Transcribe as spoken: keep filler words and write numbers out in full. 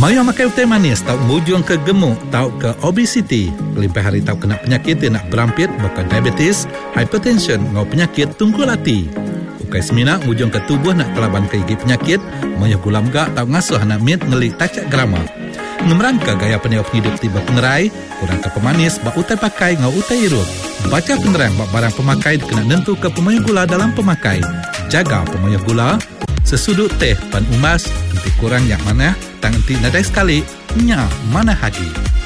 Maya makai utai manis tau mujung ke gemuk, tau ke obesiti. Limpai hari tau kena penyakit yang nak berampit, bakal diabetes, hypertension, ngau penyakit tungkul hati. Ukai semina mujung ke tubuh nak kelaban ke gigi penyakit, maya gulam gak tau ngasuh anak mit ngelik tacak grama. Ngemerangka gaya peniok hidup tiba pengerai, kurang ke pemanis, bak utai pakai ngau utai irut. Baca pengerang bak barang pemakai kena nentu ke pemayah gula dalam pemakai. Jaga pemayah gula. Sesudut teh pan umas, nanti kurang yang mana, tang nanti nadai sekali, nya mana hagi.